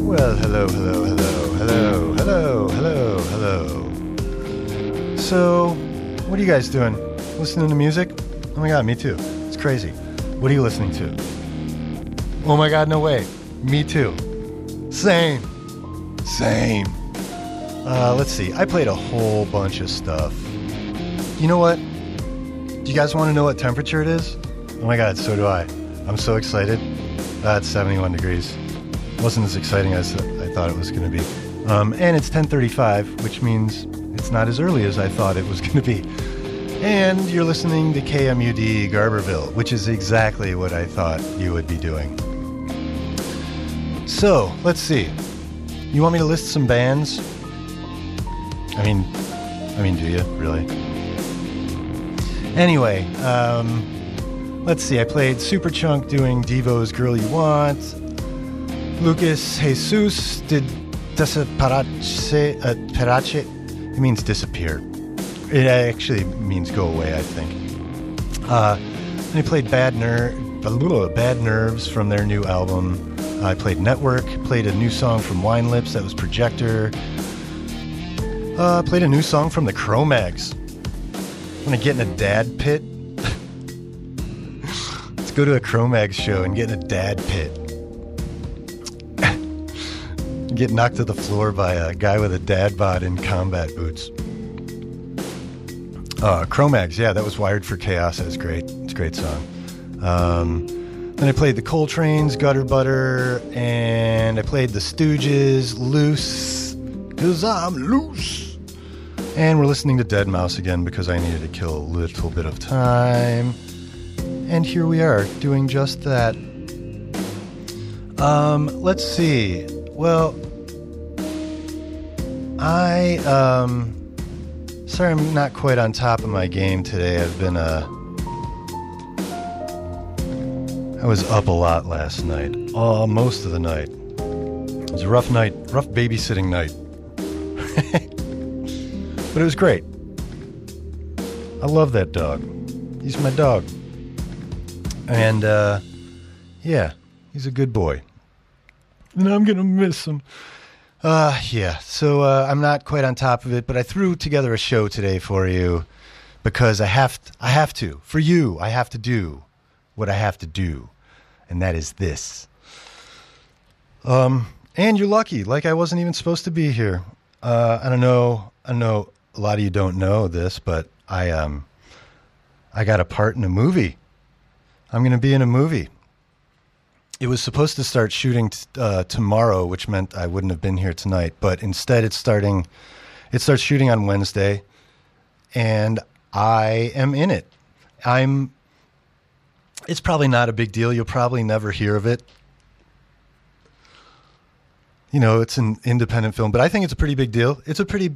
Well, hello. So, what are you guys doing? Listening to music? Oh my god, me too. It's crazy. What are you listening to? Oh my god, no way. Me too. Same. Let's see. I played a whole bunch of stuff. You know what? Do you guys want to know what temperature it is? Oh my god, so do I. I'm so excited. It's 71 degrees. Wasn't as exciting as I thought it was going to be. And it's 10:35, which means it's not as early as I thought it was going to be. And you're listening to KMUD Garberville, which is exactly what I thought you would be doing. So, let's see. You want me to list some bands? I mean, do you? Really? Anyway, let's see. I played Superchunk doing Devo's Girl You Want. Lucas Jesus did Desaparece. It means disappear. It actually means go away, I think. And I played Bad Nerves from their new album. I played Network, played a new song from Wine Lips that was Projector. Played a new song from the Cro-Mags. Want to get in a dad pit? Let's go to a Cro-Mags show and get in a dad pit. Get knocked to the floor by a guy with a dad bod in combat boots. Cro-Mags, yeah, that was Wired for Chaos. That was great. It's a great song. Then I played the Coltrane's, Gutter Butter, and I played the Stooges, Loose, 'cause I'm loose. And we're listening to Deadmau5 again because I needed to kill a little bit of time. And here we are, doing just that. Let's see. Well, sorry I'm not quite on top of my game today. I was up a lot last night. Most of the night. It was a rough night, rough babysitting night. But it was great. I love that dog. He's my dog. And, yeah, he's a good boy. And I'm gonna miss him. So I'm not quite on top of it, but I threw together a show today for you because I have to. For you, I have to do what I have to do, and that is this. And you're lucky, like I wasn't even supposed to be here. I know a lot of you don't know this, but I got a part in a movie. I'm going to be in a movie. It was supposed to start shooting tomorrow, which meant I wouldn't have been here tonight. But instead, it starts shooting on Wednesday, and I am in it. It's probably not a big deal. You'll probably never hear of it. You know, it's an independent film, but I think it's a pretty big deal. It's a pretty